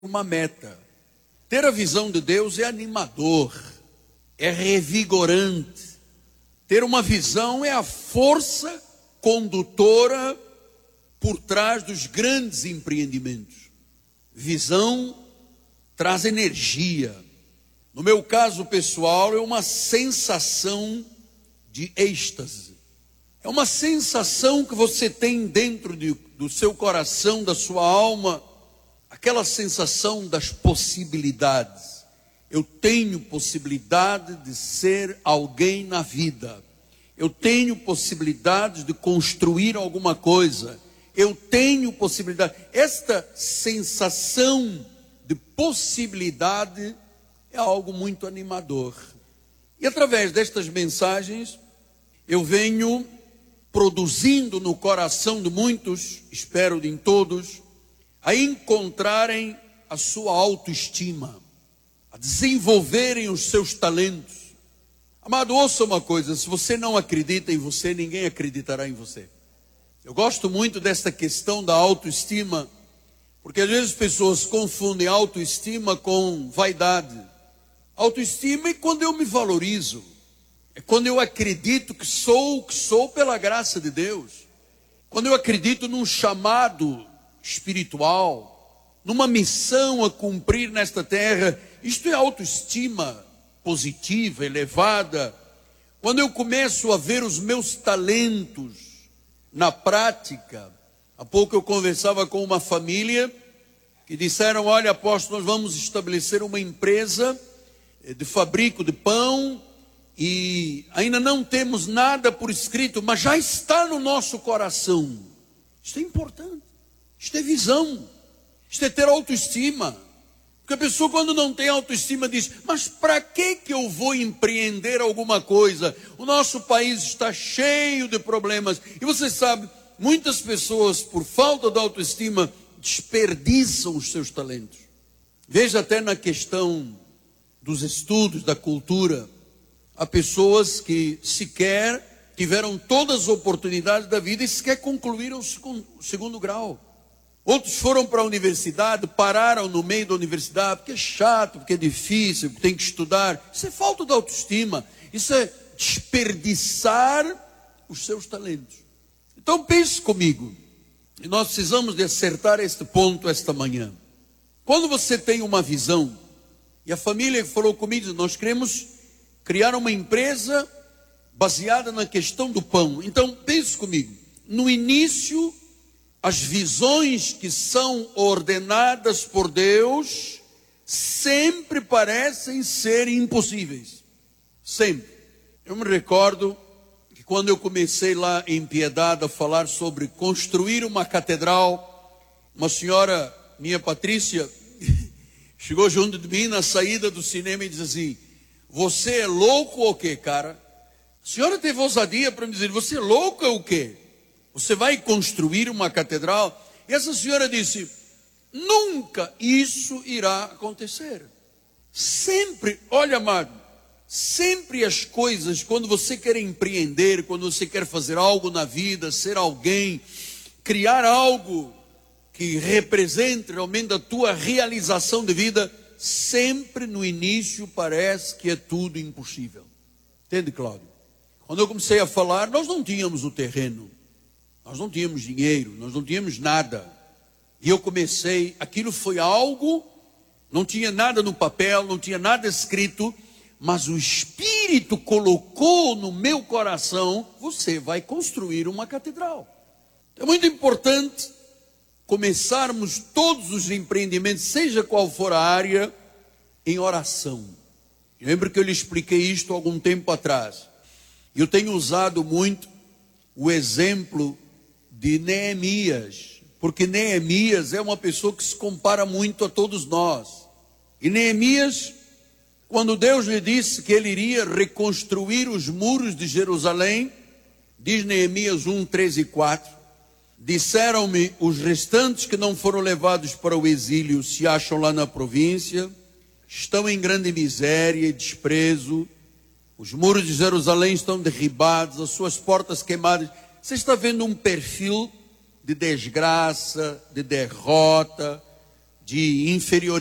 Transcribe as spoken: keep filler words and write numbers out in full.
uma meta. Ter a visão de Deus é animador, é revigorante. Ter uma visão é a força condutora por trás dos grandes empreendimentos. Visão traz energia. No meu caso pessoal, é uma sensação de êxtase. É uma sensação que você tem dentro de, do seu coração, da sua alma, aquela sensação das possibilidades. Eu tenho possibilidade de ser alguém na vida. Eu tenho possibilidade de construir alguma coisa. Eu tenho possibilidade. Esta sensação de possibilidade é algo muito animador. E através destas mensagens, eu venho produzindo no coração de muitos, espero de em todos, a encontrarem a sua autoestima, a desenvolverem os seus talentos. Amado, ouça uma coisa: se você não acredita em você, ninguém acreditará em você. Eu gosto muito desta questão da autoestima, porque às vezes as pessoas confundem autoestima com vaidade. Autoestima é quando eu me valorizo, é quando eu acredito que sou o que sou pela graça de Deus, quando eu acredito num chamado espiritual, numa missão a cumprir nesta terra. Isto é autoestima positiva, elevada. Quando eu começo a ver os meus talentos na prática. Há pouco eu conversava com uma família que disseram: olha, apóstolo, nós vamos estabelecer uma empresa de fabrico de pão e ainda não temos nada por escrito, mas já está no nosso coração. Isto é importante, isto é visão, isto é ter autoestima. Porque a pessoa, quando não tem autoestima, diz: mas para que que eu vou empreender alguma coisa? O nosso país está cheio de problemas. E você sabe, muitas pessoas, por falta de autoestima, desperdiçam os seus talentos. Veja até na questão dos estudos, da cultura. Há pessoas que sequer tiveram todas as oportunidades da vida e sequer concluíram o segundo, o segundo grau. Outros foram para a universidade, pararam no meio da universidade, porque é chato, porque é difícil, porque tem que estudar. Isso é falta de autoestima, isso é desperdiçar os seus talentos. Então pense comigo, e nós precisamos de acertar este ponto esta manhã. Quando você tem uma visão, e a família falou comigo: nós queremos criar uma empresa baseada na questão do pão. Então pense comigo, no início, as visões que são ordenadas por Deus sempre parecem ser impossíveis. Sempre. Eu me recordo que quando eu comecei lá em Piedade a falar sobre construir uma catedral, uma senhora, minha Patrícia, chegou junto de mim na saída do cinema e disse assim: você é louco ou o quê, cara? A senhora teve ousadia para me dizer: você é louco ou o quê? Você vai construir uma catedral? E essa senhora disse: nunca isso irá acontecer. Sempre, olha, amado, sempre as coisas, quando você quer empreender, quando você quer fazer algo na vida, ser alguém, criar algo que represente realmente a tua realização de vida, sempre no início parece que é tudo impossível. Entende, Cláudio? Quando eu comecei a falar, nós não tínhamos o terreno. Nós não tínhamos dinheiro, nós não tínhamos nada. E eu comecei, aquilo foi algo, não tinha nada no papel, não tinha nada escrito, mas o Espírito colocou no meu coração: você vai construir uma catedral. É muito importante começarmos todos os empreendimentos, seja qual for a área, em oração. Eu lembro que eu lhe expliquei isto há algum tempo atrás. Eu tenho usado muito o exemplo de Neemias, porque Neemias é uma pessoa que se compara muito a todos nós. E Neemias, quando Deus lhe disse que ele iria reconstruir os muros de Jerusalém, diz Neemias um, três e quatro, disseram-me: os restantes que não foram levados para o exílio se acham lá na província, estão em grande miséria e desprezo, os muros de Jerusalém estão derribados, as suas portas queimadas. Você está vendo um perfil de desgraça, de derrota, de inferioridade.